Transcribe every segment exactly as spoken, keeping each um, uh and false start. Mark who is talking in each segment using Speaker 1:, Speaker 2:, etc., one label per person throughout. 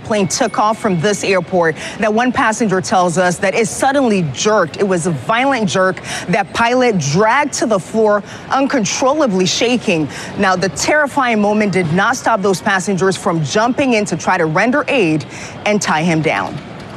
Speaker 1: plane took off from this airport that one passenger tells us that it suddenly jerked. It was a violent jerk that pilot dragged to the floor, uncontrollably shaking. Now, the terrifying moment did not stop those passengers from jumping in to try to render aid and tie him down.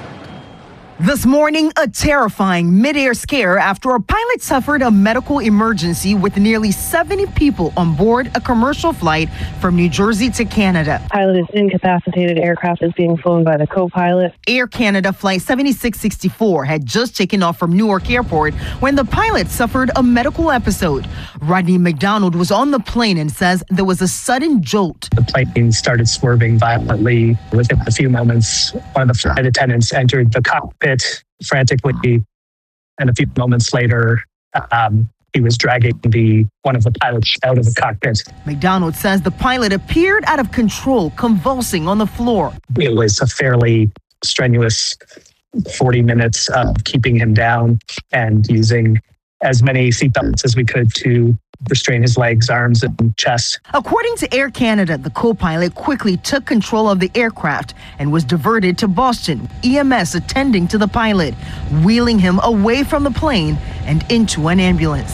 Speaker 1: This morning, a terrifying mid-air scare after a pilot suffered a medical emergency with nearly seventy people on board a commercial flight from New Jersey to Canada.
Speaker 2: Pilot is incapacitated. Aircraft is being flown by the co-pilot.
Speaker 1: Air Canada Flight seventy-six sixty-four had just taken off from Newark Airport when the pilot suffered a medical episode. Rodney McDonald was on the plane and says there was a sudden jolt.
Speaker 3: The plane started swerving violently. Within a few moments, one of the flight attendants entered the cockpit frantically, and a few moments later, um, he was dragging the one of the pilots out of the cockpit.
Speaker 1: McDonald says the pilot appeared out of control, convulsing on the floor.
Speaker 3: It was a fairly strenuous forty minutes of keeping him down and using as many seatbelts as we could to restrain his legs, arms, and chest.
Speaker 1: According to Air Canada, the co-pilot quickly took control of the aircraft and was diverted to Boston, E M S attending to the pilot, wheeling him away from the plane and into an ambulance.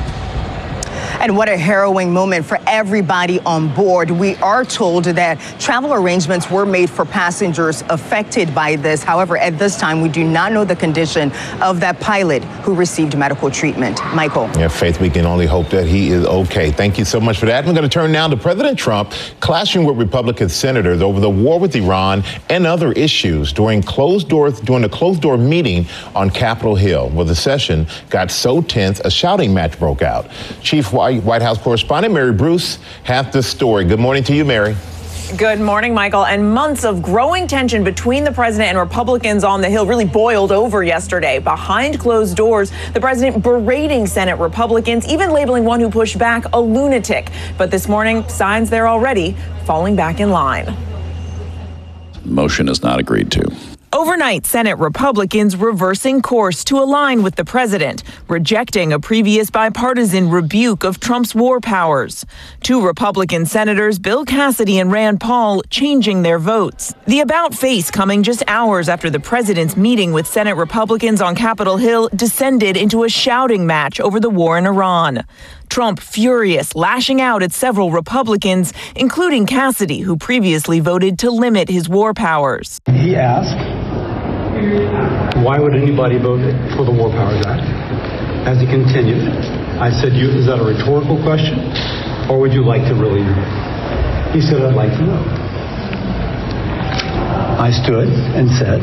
Speaker 1: And what a harrowing moment for everybody on board. We are told that travel arrangements were made for passengers affected by this. However, at this time, we do not know the condition of that pilot who received medical treatment. Michael.
Speaker 4: Yeah, Faith, we can only hope that he is okay. Thank you so much for that. I'm going to turn now to President Trump clashing with Republican senators over the war with Iran and other issues during closed doors, during a closed door meeting on Capitol Hill, where the session got so tense a shouting match broke out. Chief White White House correspondent Mary Bruce has this story. Good morning to you, Mary.
Speaker 5: Good morning, Michael. And months of growing tension between the president and Republicans on the Hill really boiled over yesterday. Behind closed doors, the president berating Senate Republicans, even labeling one who pushed back a lunatic. But this morning, signs they're already falling back in line.
Speaker 6: Motion is not agreed to.
Speaker 5: Overnight, Senate Republicans reversing course to align with the president, rejecting a previous bipartisan rebuke of Trump's war powers. Two Republican senators, Bill Cassidy and Rand Paul, changing their votes. The about face coming just hours after the president's meeting with Senate Republicans on Capitol Hill descended into a shouting match over the war in Iran. Trump furious, lashing out at several Republicans, including Cassidy, who previously voted to limit his war powers.
Speaker 7: He asked, why would anybody vote for the War Powers Act? As he continued, I said, you, is that a rhetorical question? Or would you like to really know? He said, I'd like to know. I stood and said,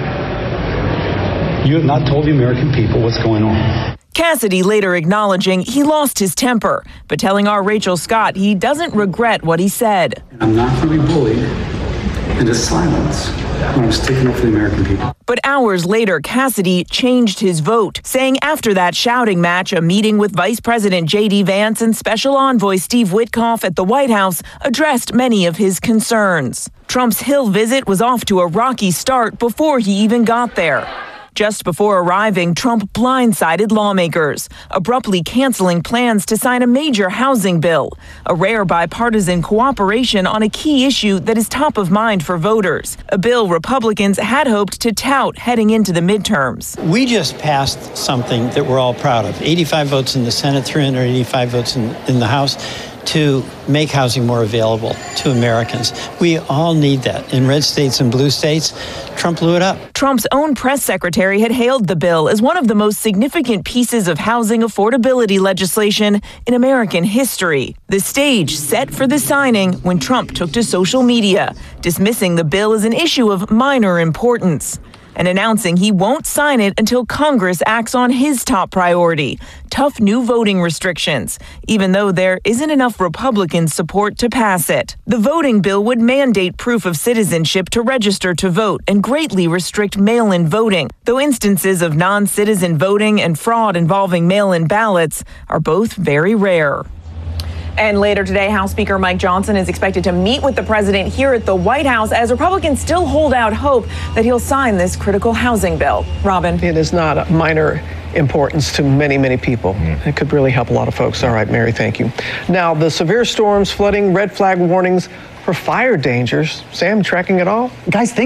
Speaker 7: you have not told the American people what's going on.
Speaker 5: Cassidy later acknowledging he lost his temper, but telling our Rachel Scott he doesn't regret what he said.
Speaker 7: I'm not going to be bullied into silence when I'm sticking up for the American people.
Speaker 5: But hours later, Cassidy changed his vote, saying after that shouting match, a meeting with Vice President J D Vance and Special Envoy Steve Witkoff at the White House addressed many of his concerns. Trump's Hill visit was off to a rocky start before he even got there. Just before arriving, Trump blindsided lawmakers, abruptly canceling plans to sign a major housing bill, a rare bipartisan cooperation on a key issue that is top of mind for voters, a bill Republicans had hoped to tout heading into the midterms.
Speaker 8: We just passed something that we're all proud of, eighty-five votes in the Senate, three hundred eighty-five votes in, in the House, to make housing more available to Americans. We all need that. In red states and blue states, Trump blew it up.
Speaker 5: Trump's own press secretary had hailed the bill as one of the most significant pieces of housing affordability legislation in American history. The stage set for the signing when Trump took to social media, dismissing the bill as an issue of minor importance, and announcing he won't sign it until Congress acts on his top priority, tough new voting restrictions, even though there isn't enough Republican support to pass it. The voting bill would mandate proof of citizenship to register to vote and greatly restrict mail-in voting, though instances of non-citizen voting and fraud involving mail-in ballots are both very rare. And later today, House Speaker Mike Johnson is expected to meet with the president here at the White House as Republicans still hold out hope that he'll sign this critical housing bill. Robin.
Speaker 9: It is not a minor importance to many, many people. Mm. It could really help a lot of folks. All right, Mary, thank you. Now, the severe storms, flooding, red flag warnings for fire dangers. Sam, tracking it all?
Speaker 10: Guys, think